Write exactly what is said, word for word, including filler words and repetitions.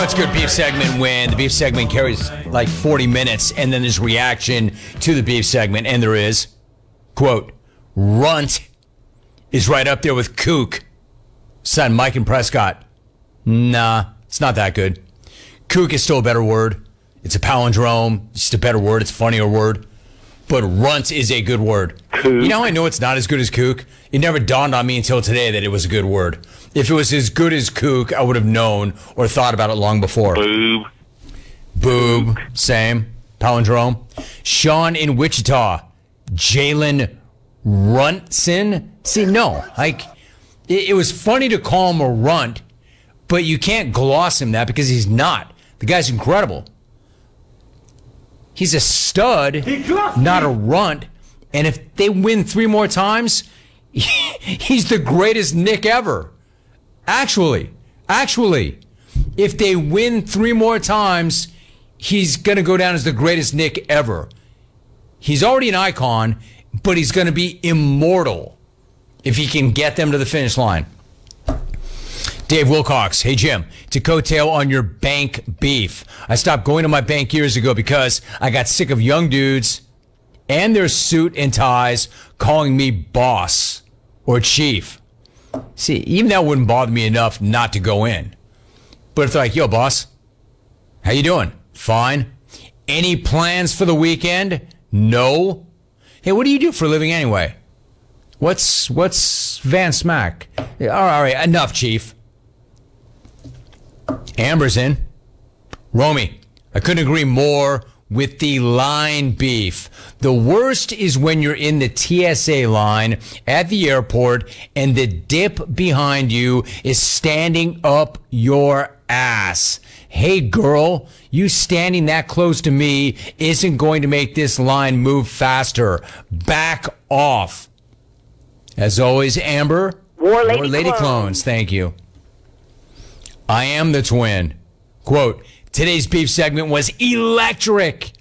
know it's a good beef segment when the beef segment carries like forty minutes and then there's reaction to the beef segment, and there is, quote, runt is right up there with kook. Son, Mike and Prescott. Nah, it's not that good. Kook is still a better word. It's a palindrome. It's just a better word. It's a funnier word. But runt is a good word. Kook. You know how I know it's not as good as kook? It never dawned on me until today that it was a good word. If it was as good as kook, I would have known or thought about it long before. Boob. Boob. Same. Palindrome. Sean in Wichita. Jalen Runtson. See, no. Like, it, it was funny to call him a runt, but you can't gloss him that because he's not. The guy's incredible. He's a stud, not a runt. And if they win three more times, he's the greatest Nick ever. Actually, actually, if they win three more times, he's going to go down as the greatest Nick ever. He's already an icon, but he's going to be immortal if he can get them to the finish line. Dave Wilcox, hey Jim, to coattail on your bank beef. I stopped going to my bank years ago because I got sick of young dudes and their suit and ties calling me boss or chief. See, even that wouldn't bother me enough not to go in. But if they're like, yo, boss, how you doing? Fine. Any plans for the weekend? No. Hey, what do you do for a living anyway? What's what's Van Smack? All right, all right, enough, chief. Amber's in. Romy, I couldn't agree more with the line beef. The worst is when you're in the T S A line at the airport and the dip behind you is standing up your ass. Hey, girl, you standing that close to me isn't going to make this line move faster. Back off. As always, Amber, War Lady, War Lady Clones. Clones. Thank you. I am the twin. Quote, today's beef segment was electric.